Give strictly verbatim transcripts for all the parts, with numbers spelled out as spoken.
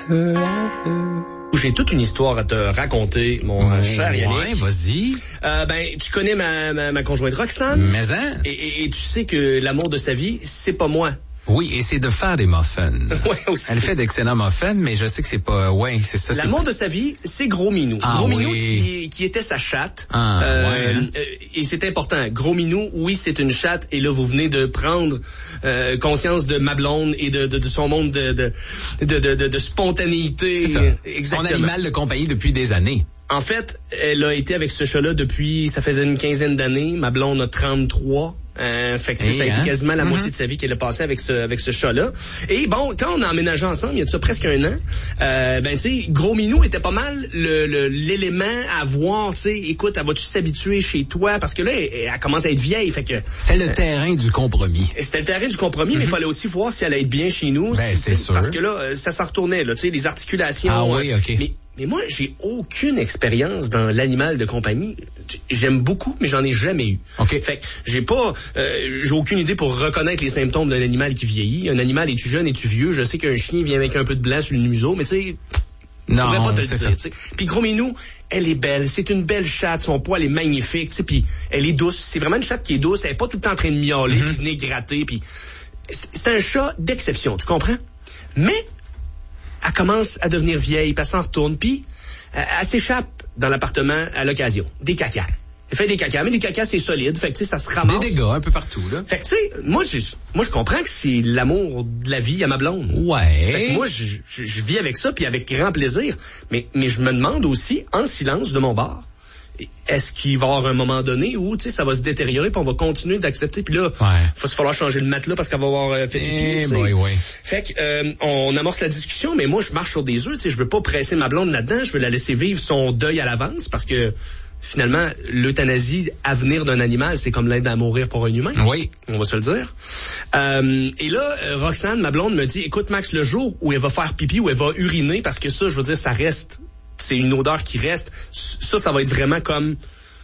J'ai toute une histoire à te raconter, mon mmh, cher Yannick. Ouais, vas-y. Euh, ben, tu connais ma, ma, ma conjointe Roxane. Mais hein? Et, et, et tu sais que l'amour de sa vie, c'est pas moi. Oui, et c'est de faire des muffins. Ouais, aussi. Elle fait d'excellents muffins, mais je sais que c'est pas... Ouais, c'est ça. L'amour c'est... de sa vie, c'est Gros Minou. Ah, Gros oui. Minou qui, qui était sa chatte. Ah, euh, ouais. Hein? euh, et c'est important. Gros Minou, oui, c'est une chatte. Et là, vous venez de prendre euh, conscience de ma blonde et de, de, de son monde de, de, de, de, de, de spontanéité. C'est ça. Exactement. Son animal de compagnie depuis des années. En fait, elle a été avec ce chat-là depuis, ça faisait une quinzaine d'années. Ma blonde a trente-trois. Euh, fait que Et ça a hein? été quasiment la mm-hmm. moitié de sa vie qu'elle a passé avec ce avec ce chat-là. Et bon, quand on a emménagé ensemble, il y a de ça presque un an, euh, ben tu sais, Gros Minou était pas mal le, le l'élément à voir. Tu sais, écoute, elle va-tu s'habituer chez toi parce que là, elle, elle commence à être vieille. Fait que c'est le euh, terrain du compromis. C'était le terrain du compromis, mm-hmm. mais il fallait aussi voir si elle allait être bien chez nous. Ben, c'est sûr. Parce que là, ça s'en retournait. Là, tu sais, les articulations. Ah oui, ok. Mais, Mais moi, j'ai aucune expérience dans l'animal de compagnie. J'aime beaucoup, mais j'en ai jamais eu. Okay. Fait que j'ai pas, euh, j'ai aucune idée pour reconnaître les symptômes d'un animal qui vieillit. Un animal, es-tu jeune, es-tu vieux? Je sais qu'un chien vient avec un peu de blanc sur le museau, mais tu sais, je pourrais pas te le dire. T'sais. Puis Gros Minou, elle est belle. C'est une belle chatte. Son poil est magnifique. Puis elle est douce. C'est vraiment une chatte qui est douce. Elle est pas tout le temps en train de miauler, mm-hmm. puis venir gratter. Puis c'est un chat d'exception. Tu comprends? Mais elle commence à devenir vieille, puis elle s'en retourne, puis elle, elle s'échappe dans l'appartement à l'occasion. Des cacas. Elle fait des cacas, mais des cacas, c'est solide, fait que tu sais, ça se ramasse. Des dégâts un peu partout, là. Fait que tu sais, moi, je, moi, je comprends que c'est l'amour de la vie à ma blonde. Ouais. Fait que moi, je, je, je vis avec ça, puis avec grand plaisir. Mais, mais je me demande aussi, en silence de mon bar, est-ce qu'il va y avoir un moment donné où, tu sais, ça va se détériorer puis on va continuer d'accepter puis là, ouais. va se falloir changer le matelas parce qu'elle va avoir euh, fait pipi, eh tu sais. boy, ouais. Fait que euh, on amorce la discussion, mais moi je marche sur des œufs, tu sais, je veux pas presser ma blonde là-dedans, je veux la laisser vivre son deuil à l'avance parce que finalement, l'euthanasie à venir d'un animal, c'est comme l'aide à mourir pour un humain. Oui. On va se le dire. Euh, et là, Roxane, ma blonde, me dit, écoute Max, le jour où elle va faire pipi, où elle va uriner, parce que ça, je veux dire, ça reste, c'est une odeur qui reste, ça, ça va être vraiment comme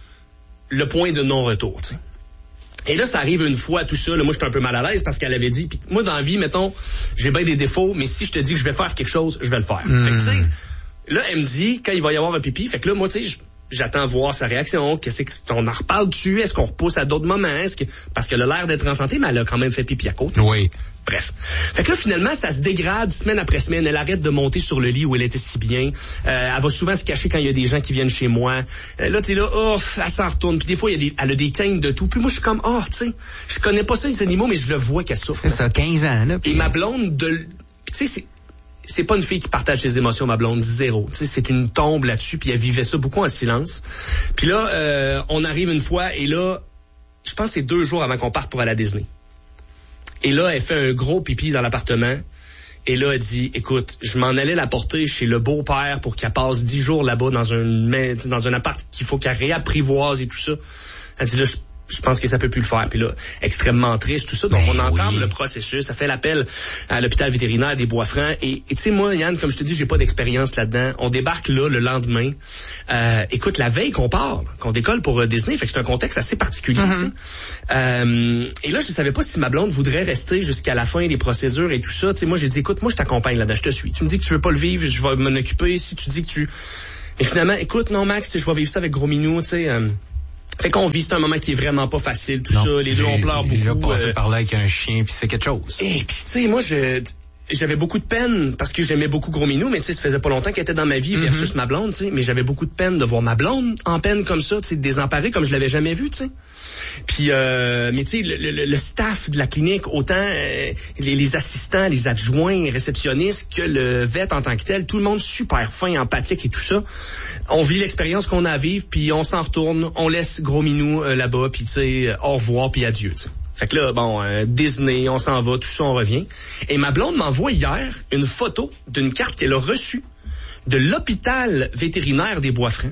le point de non-retour, tu sais. Et là, ça arrive une fois, tout ça, là, moi, j'étais un peu mal à l'aise parce qu'elle avait dit, puis moi, dans la vie, mettons, j'ai bien des défauts, mais si je te dis que je vais faire quelque chose, je vais le faire. Mm. Fait que, tu sais, là, elle me dit, quand il va y avoir un pipi, fait que là, moi, tu sais, j'attends voir sa réaction. Qu'est-ce qu'on en reparle dessus? Est-ce qu'on repousse à d'autres moments? Est-ce que, parce qu'elle a l'air d'être en santé, mais elle a quand même fait pipi à côté. Oui. Bref. Fait que là, finalement, ça se dégrade semaine après semaine. Elle arrête de monter sur le lit où elle était si bien. Euh, elle va souvent se cacher quand il y a des gens qui viennent chez moi. Euh, là, tu sais, là, oh, elle s'en retourne. Puis des fois, il y a des, elle a des quintes de tout. Puis moi, je suis comme, oh, tu sais, je connais pas ça, les animaux, mais je le vois qu'elle souffre. C'est ça, quinze ans, là. Puis... Et ma blonde, de, tu sais, c'est, c'est pas une fille qui partage ses émotions, ma blonde, zéro. Tu sais, c'est une tombe là-dessus, puis elle vivait ça beaucoup en silence. Puis là, euh, on arrive une fois, et là, je pense que c'est deux jours avant qu'on parte pour aller à Disney. Et là, elle fait un gros pipi dans l'appartement. Et là, elle dit, écoute, je m'en allais la porter chez le beau-père pour qu'elle passe dix jours là-bas dans un, dans un appart qu'il faut qu'elle réapprivoise et tout ça. Elle dit, là, je je pense que ça peut plus le faire. Puis là, extrêmement triste, tout ça. Donc, ben on entame oui. le processus. Ça fait l'appel à l'hôpital vétérinaire des Bois-Francs. Et tu sais, moi, Yann, comme je te dis, j'ai pas d'expérience là-dedans. On débarque là le lendemain. Euh, écoute, la veille qu'on part, qu'on décolle pour euh, Disney, fait que c'est un contexte assez particulier. Mm-hmm. Euh, et là, je savais pas si ma blonde voudrait rester jusqu'à la fin des procédures et tout ça. Tu sais, moi, j'ai dit, écoute, moi, je t'accompagne là-dedans, je te suis. Tu me dis que tu veux pas le vivre, je vais m'en occuper. Si tu dis que tu... Et finalement, écoute, non, Max, je vais vivre ça avec Gros Minou, tu sais... Euh, Fait qu'on vit, c'est un moment qui est vraiment pas facile, tout non, ça. Les deux, on pleure beaucoup. J'ai passé euh... par là avec un chien, puis c'est quelque chose. Et puis, tu sais, moi, je... j'avais beaucoup de peine parce que j'aimais beaucoup Gros Minou, mais tu sais, ça faisait pas longtemps qu'elle était dans ma vie mm-hmm. versus ma blonde, tu sais. Mais j'avais beaucoup de peine de voir ma blonde en peine comme ça, tu sais, désemparée comme je l'avais jamais vue, tu sais. Puis, euh, mais tu sais, le, le, le staff de la clinique, autant euh, les, les assistants, les adjoints, les réceptionnistes que le vet en tant que tel, tout le monde super fin, empathique et tout ça. On vit l'expérience qu'on a à vivre, puis on s'en retourne, on laisse Gros Minou euh, là-bas, puis tu sais, au revoir, puis adieu, tu sais. Fait que là, bon, euh, Disney, on s'en va, tout ça, on revient. Et ma blonde m'envoie hier une photo d'une carte qu'elle a reçue de l'hôpital vétérinaire des Bois-Francs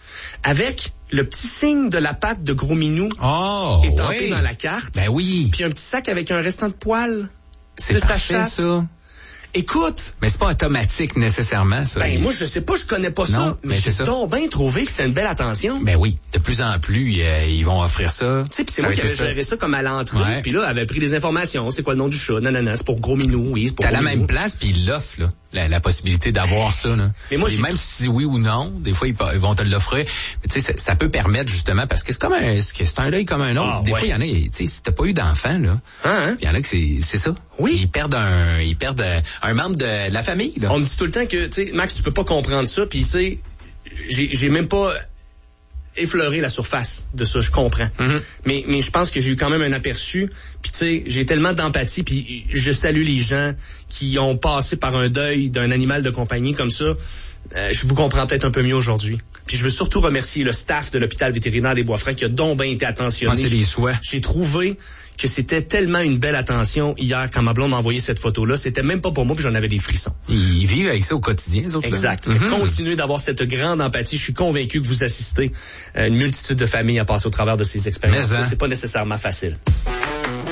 avec le petit signe de la patte de Gros Minou oh, étampé oui. dans la carte. Ben oui. Puis un petit sac avec un restant de poils c'est de parfait, sa chatte. Ça. Écoute. Mais c'est pas automatique nécessairement, ça. Ben, moi, je sais pas, je connais pas non, ça. Mais, mais j'ai donc bien trouvé que c'était une belle attention. Ben oui. De plus en plus, euh, ils vont offrir ça. Tu sais, pis c'est moi qui avais géré ça comme à l'entrée. Ouais. Puis là, elle avait pris des informations. C'est quoi le nom du chat? Non, non, non, c'est pour Gros Minou, oui, c'est pour T'as Gros la Minou. même place, puis il l'offre, là. La, la possibilité d'avoir ça, là. Mais moi, Et j'ai même si tu dis oui ou non, des fois, ils, ils vont te l'offrir. Mais tu sais, ça, ça peut permettre, justement, parce que c'est comme un, c'est un deuil comme un autre. Ah, des ouais. fois, il y en a, tu sais, si t'as pas eu d'enfant, là. Hein, hein? Il y en a que c'est, c'est ça. Oui. Ils perdent un, ils perdent un, un membre de la famille, là. On me dit tout le temps que, tu sais, Max, tu peux pas comprendre ça, puis tu sais, j'ai, j'ai même pas effleurer la surface de ça, je comprends. Mm-hmm. Mais mais je pense que j'ai eu quand même un aperçu. Puis tu sais, j'ai tellement d'empathie. Puis je salue les gens qui ont passé par un deuil d'un animal de compagnie comme ça. Euh, je vous comprends peut-être un peu mieux aujourd'hui. Puis je veux surtout remercier le staff de l'hôpital vétérinaire des Bois-Francs qui a donc bien été attentionné. Moi, c'est des souhaits. J'ai trouvé que c'était tellement une belle attention hier quand ma blonde m'a envoyé cette photo-là. C'était même pas pour moi, puis j'en avais des frissons. Ils vivent avec ça au quotidien, les autres. Exact. Là. Mm-hmm. Continuez d'avoir cette grande empathie. Je suis convaincu que vous assistez à une multitude de familles à passer au travers de ces expériences. Mais, hein. C'est pas nécessairement facile.